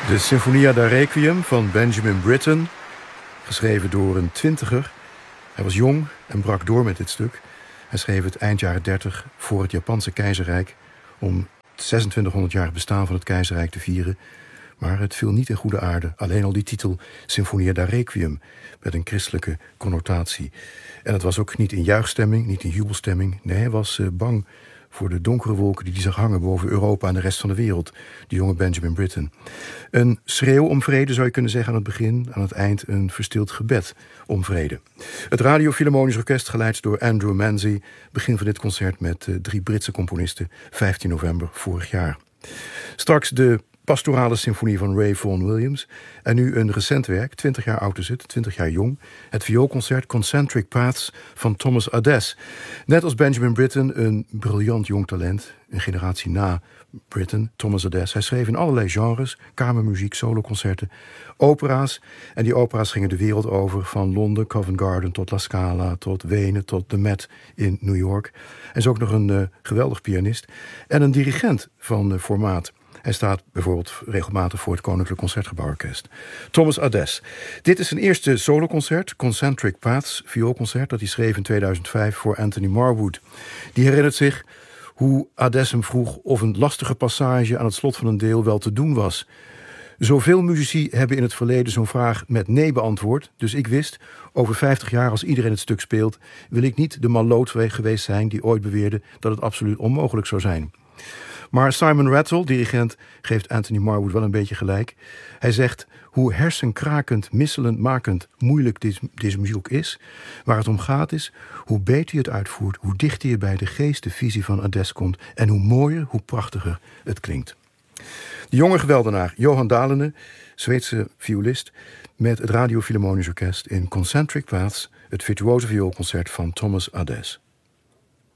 De Sinfonia da Requiem van Benjamin Britten, geschreven door een twintiger. Hij was jong en brak door met dit stuk. Hij schreef het eind jaren 30 voor het Japanse keizerrijk om het 2600-jarig bestaan van het keizerrijk te vieren. Maar het viel niet in goede aarde. Alleen al die titel Sinfonia da Requiem met een christelijke connotatie. En het was ook niet in juichstemming, niet in jubelstemming. Nee, hij was bang voor de donkere wolken die hij zag hangen boven Europa en de rest van de wereld. De jonge Benjamin Britten. Een schreeuw om vrede zou je kunnen zeggen aan het begin. Aan het eind een verstild gebed om vrede. Het Radio Philharmonisch Orkest, geleid door Andrew Manzi, begin van dit concert met 3 Britse componisten. 15 november vorig jaar. Straks de pastorale symfonie van Ray Vaughan Williams. En nu een recent werk, 20 jaar oud is het, 20 jaar jong. Het vioolconcert Concentric Paths van Thomas Adès. Net als Benjamin Britten een briljant jong talent. Een generatie na Britten, Thomas Adès. Hij schreef in allerlei genres, kamermuziek, soloconcerten, opera's. En die opera's gingen de wereld over, van Londen, Covent Garden tot La Scala, tot Wenen, tot de Met in New York. Hij is ook nog een geweldig pianist en een dirigent van formaat. Hij staat bijvoorbeeld regelmatig voor het Koninklijk Concertgebouworkest. Thomas Adès. Dit is zijn eerste soloconcert, Concentric Paths, vioolconcert, dat hij schreef in 2005 voor Anthony Marwood. Die herinnert zich hoe Adès hem vroeg of een lastige passage aan het slot van een deel wel te doen was. Zoveel muzici hebben in het verleden zo'n vraag met nee beantwoord. Dus ik wist, over 50 jaar als iedereen het stuk speelt, wil ik niet de malloot geweest zijn die ooit beweerde dat het absoluut onmogelijk zou zijn. Maar Simon Rattle, dirigent, geeft Anthony Marwood wel een beetje gelijk. Hij zegt, hoe hersenkrakend, misselend makend moeilijk deze muziek ook is, waar het om gaat is, hoe beter je het uitvoert, hoe dichter je bij de geest, de visie van Adès komt en hoe mooier, hoe prachtiger het klinkt. De jonge geweldenaar Johan Dalene, Zweedse violist, met het Radio Philharmonisch Orkest in Concentric Paths, het virtuoze vioolconcert van Thomas Adès.